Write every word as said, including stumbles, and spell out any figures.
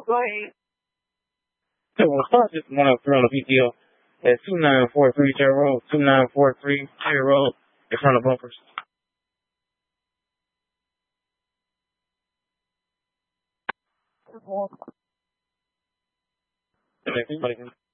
go ahead. So, well, I just want to throw on the P T O at two nine four three Cherry Road, two nine four three Cherry Road, in front of bumpers. Well, Anybody can